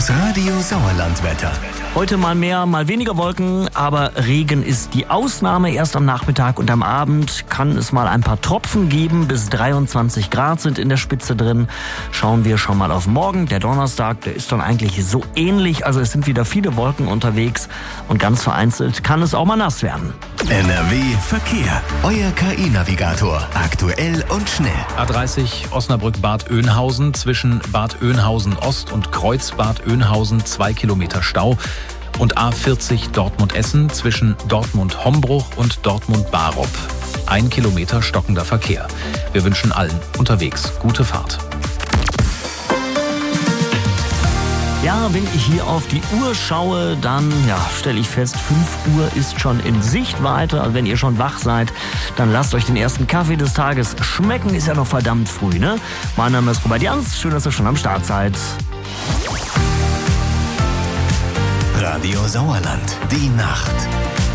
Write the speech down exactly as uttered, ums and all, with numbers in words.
Radio Sauerlandwetter. Heute mal mehr, mal weniger Wolken, aber Regen ist die Ausnahme. Erst am Nachmittag und am Abend kann es mal ein paar Tropfen geben. Bis dreiundzwanzig Grad sind in der Spitze drin. Schauen wir schon mal auf morgen. Der Donnerstag, der ist dann eigentlich so ähnlich. Also es sind wieder viele Wolken unterwegs und ganz vereinzelt kann es auch mal nass werden. N R W Verkehr. Euer K I-Navigator. Aktuell und schnell. A dreißig Osnabrück-Bad Oeynhausen zwischen Bad Oeynhausen Ost und Kreuz Bad Oeynhausen zwei Kilometer Stau. Und A vierzig Dortmund-Essen zwischen Dortmund-Hombruch und Dortmund-Barop. Ein Kilometer stockender Verkehr. Wir wünschen allen unterwegs gute Fahrt. Ja, wenn ich hier auf die Uhr schaue, dann ja, stelle ich fest, fünf Uhr ist schon in Sichtweite. Also wenn ihr schon wach seid, dann lasst euch den ersten Kaffee des Tages schmecken. Ist ja noch verdammt früh, ne? Mein Name ist Robert Jans. Schön, dass ihr schon am Start seid. Radio Sauerland. Die Nacht.